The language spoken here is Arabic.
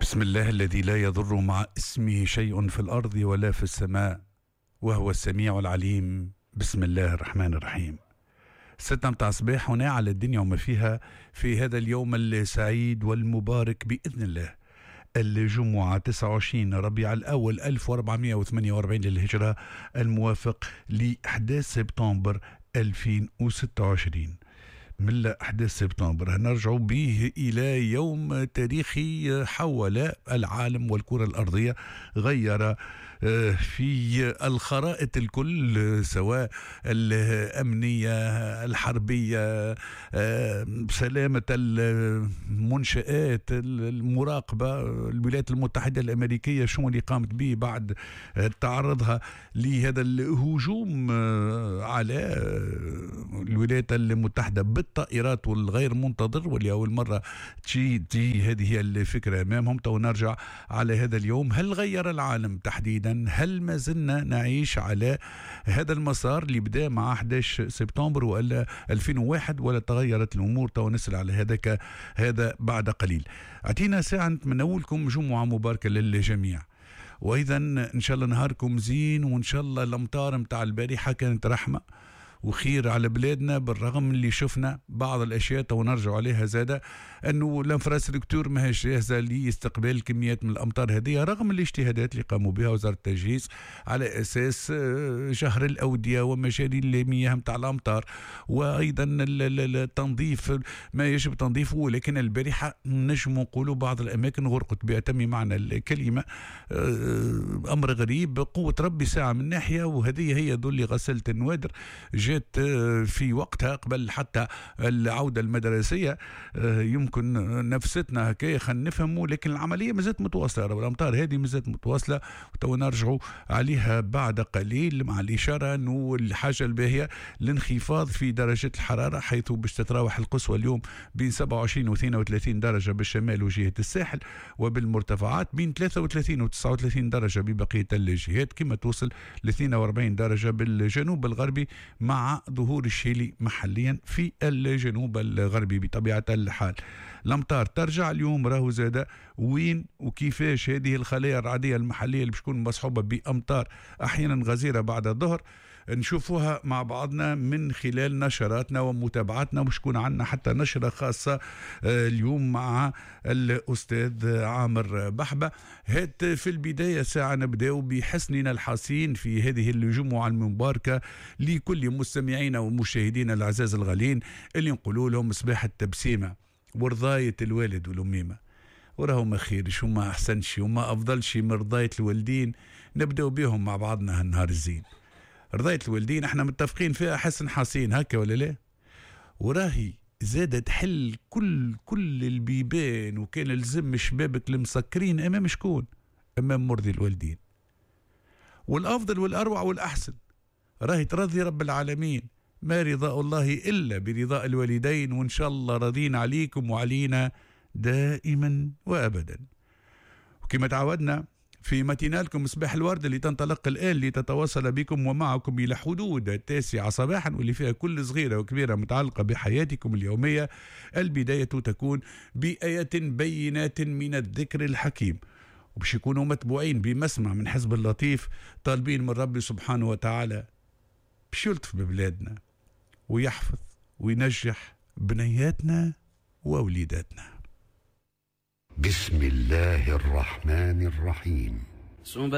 بسم الله الذي لا يضر مع اسمه شيء في الأرض ولا في السماء وهو السميع العليم. بسم الله الرحمن الرحيم. 6 متاع صباح هنا على الدنيا وما فيها في هذا اليوم السعيد والمبارك بإذن الله، الجمعة 29 ربيع الأول 1448 للهجرة، الموافق ل 11 سبتمبر 2026. من 11 سبتمبر هنرجع به إلى يوم تاريخي حول العالم والكرة الأرضية، غير في الخرائط الكل، سواء الأمنية الحربية، سلامة المنشآت، المراقبة. الولايات المتحدة الأمريكية شو اللي قامت به بعد تعرضها لهذا الهجوم على الولايات المتحدة بالطائرات والغير منتظر، واللي أول مرة تجي هذه هي الفكرة أمامهم. تو نرجع على هذا اليوم، هل غير العالم تحديدا؟ هل ما زلنا نعيش على هذا المسار اللي بدأ مع 11 سبتمبر ولا 2001، ولا تغيرت الأمور؟ تو نسأل على هذا بعد قليل. أعطينا ساعة نتمنى لكم جمعة مباركة للجميع، وإذا إن شاء الله نهاركم زين، وإن شاء الله الأمطار متاع البارحة كانت رحمة وخير على بلادنا، بالرغم اللي شفنا بعض الاشياء ونرجع عليها زاده، انه الانفراستركتور ماهيش جاهزه لاستقبال كميات من الامطار هذه، رغم الاجتهادات اللي قاموا بها وزاره التجهيز على اساس شهر الاوديه ومجاري المياه نتاع الامطار، وايضا التنظيف ما يجب تنظيفه. ولكن البارحه نجم نقولوا بعض الاماكن غرقت بأتم معنى الكلمه، امر غريب. قوه ربي ساعه من ناحيه، وهذه هي اللي غسلة النوادر جات في وقتها قبل حتى العودة المدرسية. يمكن نفستنا هكايا خلينا نفهموا، لكن العملية مازالت متواصلة، الأمطار هذه مازالت متواصلة، وتو نرجعوا عليها بعد قليل، مع الإشارة أنه الحاجة الباهية لانخفاض في درجة الحرارة، حيث باش تتراوح القصوى اليوم بين 27 و 32 درجة بالشمال وجهة الساحل، وبالمرتفعات بين 33 و 39 درجة ببقية الجهات، كما توصل ل 42 درجة بالجنوب الغربي، مع ظهور الشيلي محليا في الجنوب الغربي. بطبيعة الحال الأمطار ترجع اليوم، راهو زادة وين وكيفاش هذه الخلايا الرعدية المحلية اللي بتكون مصحوبة بأمطار أحيانا غزيرة بعد الظهر نشوفوها مع بعضنا من خلال نشراتنا ومتابعاتنا، ومش تكون عنا حتى نشرة خاصة اليوم مع الأستاذ عامر بحبة. هات في البداية ساعة نبدأ بحسننا الحسين في هذه الجمعة المباركة لكل مستمعينا ومشاهدينا الأعزاء الغالين، اللي نقولوا لهم صباح التبسيمة ورضاية الوالد والأميمة، وراهو ما خيرش وما أحسنش وما أفضلش من رضاية الوالدين. نبدأ بهم مع بعضنا هالنهار الزين. رضاية الوالدين احنا متفقين فيها حسن حسين، هكا ولا لا؟ وراهي زادت تحل كل البيبان، وكان لزم شبابك المسكرين امام شكون؟ امام مرضي الوالدين. والافضل والاروع والاحسن راهي ترضي رب العالمين، ما رضاء الله الا برضاء الوالدين، وان شاء الله راضين عليكم وعلينا دائما وابدا. وكما تعودنا في متينالكم مصباح الورد اللي تنطلق الآن لتتواصل بكم ومعكم إلى حدود 9 صباحا، واللي فيها كل صغيرة وكبيرة متعلقة بحياتكم اليومية. البداية تكون بآيات بينات من الذكر الحكيم، وبش يكونوا متبوعين بمسمع من حزب اللطيف، طالبين من ربي سبحانه وتعالى بش يلطف ببلادنا ويحفظ وينجح بنياتنا وأوليداتنا. بسم الله الرحمن الرحيم.